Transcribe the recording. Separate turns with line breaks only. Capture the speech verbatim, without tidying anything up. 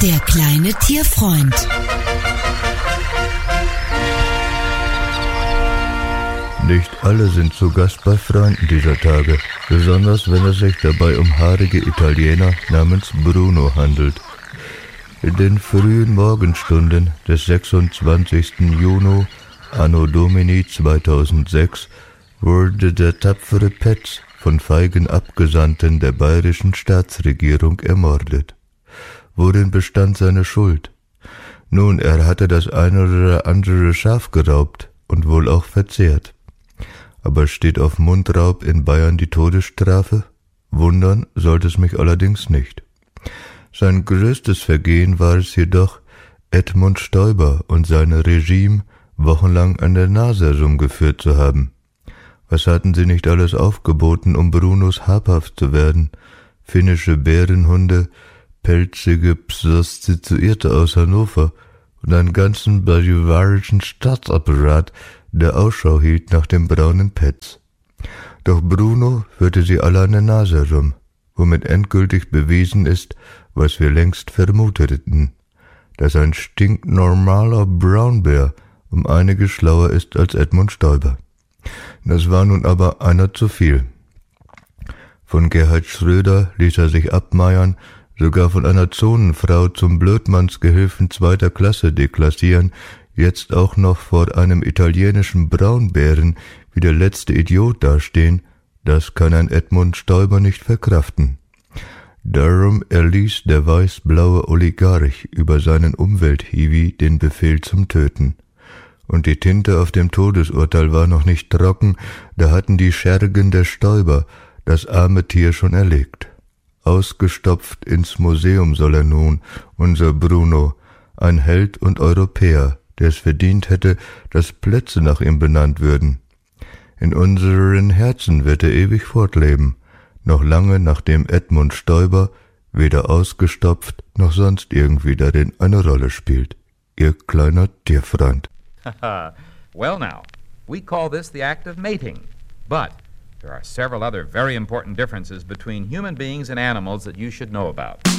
Der kleine Tierfreund.
Nicht alle sind zu Gast bei Freunden dieser Tage, besonders wenn es sich dabei um haarige Italiener namens Bruno handelt. In den frühen Morgenstunden des sechsundzwanzigsten Juni Anno Domini zweitausendsechs wurde der tapfere Petz von feigen Abgesandten der bayerischen Staatsregierung ermordet. Worin bestand seine Schuld? Nun, er hatte das eine oder andere Schaf geraubt und wohl auch verzehrt. Aber steht auf Mundraub in Bayern die Todesstrafe? Wundern sollte es mich allerdings nicht. Sein größtes Vergehen war es jedoch, Edmund Stoiber und sein Regime wochenlang an der Nase herumgeführt zu haben. Was hatten sie nicht alles aufgeboten, um Brunos habhaft zu werden? Finnische Bärenhunde, pelzige Prostituierte aus Hannover und einen ganzen bajuwarischen Staatsapparat, der Ausschau hielt nach dem braunen Petz. Doch Bruno führte sie alle an der Nase herum, womit endgültig bewiesen ist, was wir längst vermuteten, dass ein stinknormaler Braunbär um einiges schlauer ist als Edmund Stoiber. Das war nun aber einer zu viel. Von Gerhard Schröder ließ er sich abmeiern, sogar von einer Zonenfrau zum Blödmannsgehilfen zweiter Klasse deklassieren, jetzt auch noch vor einem italienischen Braunbären wie der letzte Idiot dastehen, das kann ein Edmund Stoiber nicht verkraften. Darum erließ der weiß-blaue Oligarch über seinen Umwelthiwi den Befehl zum Töten. Und die Tinte auf dem Todesurteil war noch nicht trocken, da hatten die Schergen der Stoiber das arme Tier schon erlegt. Ausgestopft ins Museum soll er nun, unser Bruno, ein Held und Europäer, der es verdient hätte, dass Plätze nach ihm benannt würden. In unseren Herzen wird er ewig fortleben, noch lange nachdem Edmund Stoiber weder ausgestopft noch sonst irgendwie darin eine Rolle spielt. Ihr kleiner Tierfreund.
Well now, we call this the act of mating, but there are several other very important differences between human beings and animals that you should know about.